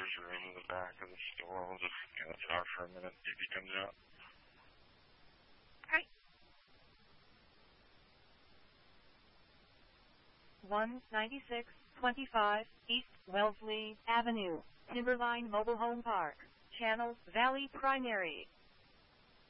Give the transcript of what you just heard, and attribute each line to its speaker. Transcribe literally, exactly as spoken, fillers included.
Speaker 1: storage room in the back of the store. We'll just scan it out for a minute, see if he comes out.
Speaker 2: Alright. one ninety-six twenty-five East Wellesley Avenue, Timberline Mobile Home Park, Channel Valley Primary.